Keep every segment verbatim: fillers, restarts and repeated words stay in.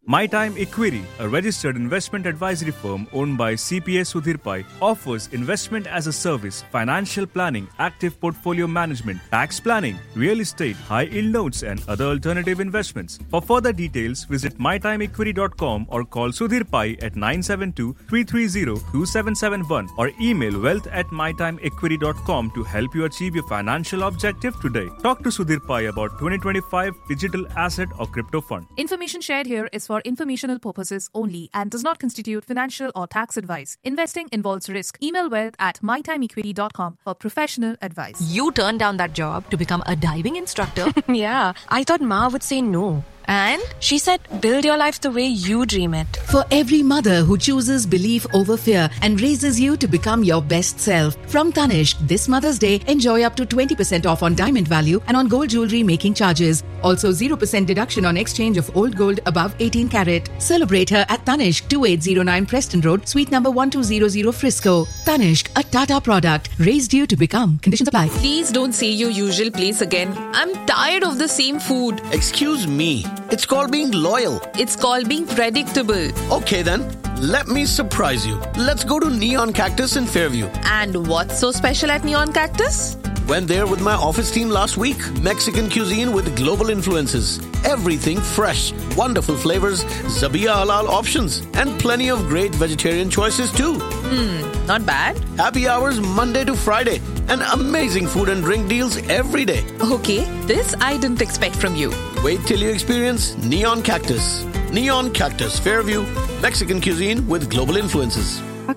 My Time Equity, a registered investment advisory firm owned by C P A Sudhir Pai, offers investment as a service, financial planning, active portfolio management, tax planning, real estate, high-yield notes and other alternative investments. For further details, visit my time equity dot com or call Sudhir Pai at nine seven two, three three zero, two seven seven one or email wealth at my time equity dot com to help you achieve your financial objective today. Talk to Sudhir Pai about twenty twenty-five digital asset or crypto fund. Information shared here is for informational purposes only and does not constitute financial or tax advice. Investing involves risk. Email wealth at my time equity dot com for professional advice. You turned down that job to become a diving instructor. Yeah, I thought Ma would say no. And she said, build your life the way you dream it. For every mother who chooses belief over fear and raises you to become your best self. From Tanishq, this Mother's Day, enjoy up to twenty percent off on diamond value and on gold jewelry making charges. Also zero percent deduction on exchange of old gold above eighteen carat. Celebrate her at Tanishq, twenty-eight oh nine Preston Road, Suite number one two zero zero Frisco. Tanishq, a Tata product, raised you to become. Conditions apply. Please don't say your usual place again. I'm tired of the same food. Excuse me. It's called being loyal. It's called being predictable. Okay then, let me surprise you. Let's go to Neon Cactus in Fairview. And what's so special at Neon Cactus? Went there with my office team last week. Mexican cuisine with global influences. Everything fresh, wonderful flavors, Zabia halal options, and plenty of great vegetarian choices too. Hmm, not bad. Happy hours Monday to Friday, and amazing food and drink deals every day. Okay, this I didn't expect from you. Wait till you experience Neon Cactus. Neon Cactus, Fairview, Mexican cuisine with global influences.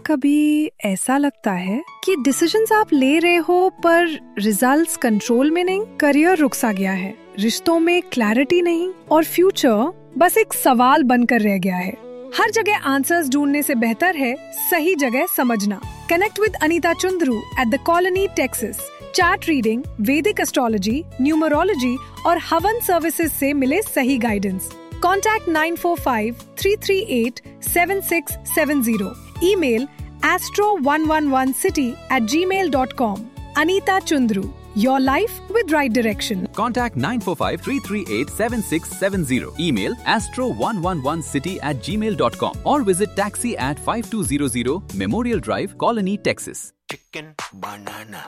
कभी ऐसा लगता है कि decisions आप ले रहे हो पर रिजल्ट्स कंट्रोल में नहीं, करियर रुक सा गया है, रिश्तों में क्लैरिटी नहीं और फ्यूचर बस एक सवाल बनकर रह गया है. हर जगह आंसर्स ढूंढने से बेहतर है सही जगह समझना. Connect with Anita Chundru at the colony Texas. Chart reading, वैदिक एस्ट्रोलॉजी, न्यूमरोलॉजी और हवन सर्विसेज से मिले सही guidance. Contact nine four five, three three eight, seven six seven zero. Email astro one one one city at gmail dot com. Anita Chundru. Your life with right direction. Contact nine four five, three three eight, seven six seven zero. Email astro one one one city at gmail dot com or visit taxi at five two zero zero Memorial Drive, Colony, Texas. Chicken banana.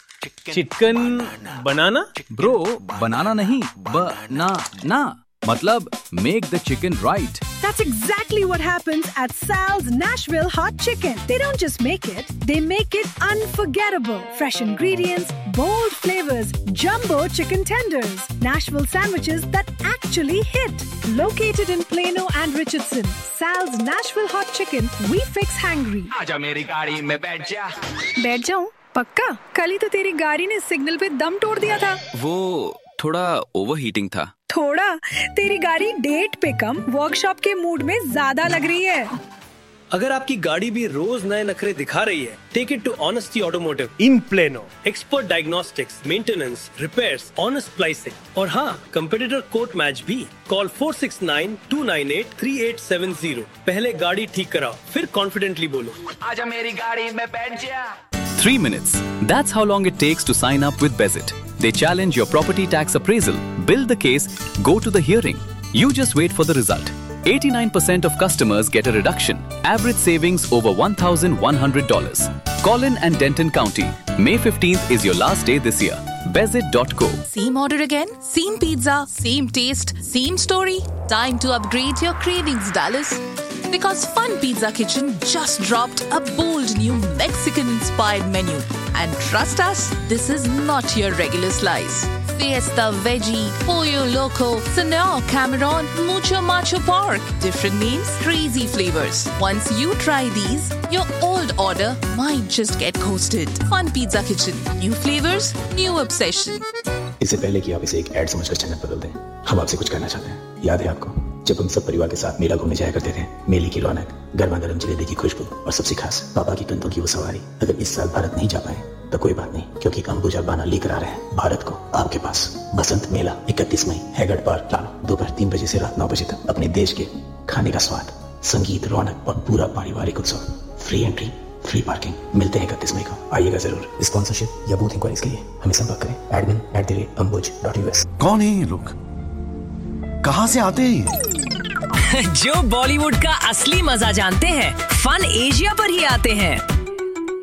Chicken banana? Bro, banana nahi, ba-na-na. Matlab, make the chicken right. That's exactly what happens at Sal's Nashville Hot Chicken. They don't just make it, they make it unforgettable. Fresh ingredients, bold flavors, jumbo chicken tenders, Nashville sandwiches that actually hit. Located in Plano and Richardson, Sal's Nashville Hot Chicken, we fix hangry. आजा मेरी गाड़ी में बैठ जा. बैठ जाऊं? पक्का? कल ही तो तेरी गाड़ी ने सिग्नल पे दम तोड़ दिया था. वो थोड़ा ओवरहीटिंग था. थोड़ा? तेरी गाड़ी डेट पे कम वर्कशॉप के मूड में ज्यादा लग रही है. अगर आपकी गाड़ी भी रोज नए नखरे दिखा रही है, take it to honesty automotive in plano. Expert diagnostics, maintenance, repairs, honest pricing और हाँ, कंपेटिटर कोट मैच भी. Call four six nine, two nine eight, three eight seven zero. पहले गाड़ी ठीक कराओ, फिर कॉन्फिडेंटली बोलो, आजा मेरी गाड़ी में बैठ जा. Three minutes. That's how long it takes to sign up with Bezit. They challenge your property tax appraisal, build the case, go to the hearing. You just wait for the result. eighty-nine percent of customers get a reduction. Average savings over one thousand one hundred dollars. Collin and Denton County. May fifteenth is your last day this year. Bezit dot co. Same order again? Same pizza? Same taste? Same story? Time to upgrade your cravings, Dallas. Because Fun Pizza Kitchen just dropped a bold new Mexican-inspired menu. And trust us, this is not your regular slice. Fiesta Veggie, Pollo Loco, Senor Cameron, Mucho Macho Pork. Different names, crazy flavors. Once you try these, your old order might just get ghosted. Fun Pizza Kitchen. New flavors, new obsession. इससे पहले कि आप इसे एक add समझकर channel बदल दें, हम आपसे कुछ कहना चाहते हैं. याद है आपको जब हम सब परिवार के साथ मेला घूमने जाया करते थे? मेले की रौनक, गर्मा गर्म जलेबी की खुशबू और सबसे खास पापा की कंधों की वो सवारी. अगर इस साल भारत नहीं जा पाए तो कोई बात नहीं, क्योंकि अंबुजा बाना लेकर आ रहे हैं भारत को आपके पास. बसंत मेला इकतीस मई, हैगर्ड पार्क, प्लानो. दोपहर तीन बजे से रात नौ बजे तक अपने देश के खाने का स्वाद, संगीत, रौनक और पूरा पारिवारिक उत्सव. Free entry, free parking. मिलते हैं इकतीस मई को, आइएगा जरूर. स्पॉन्सरशिप या बूथ इंक्वायरीज के लिए हमें संपर्क करें. Admin at the rate Ambuj dot US. कौन है ये लोग? कहाँ से आते हैं? जो बॉलीवुड का असली मजा जानते हैं, फन एशिया पर ही आते हैं।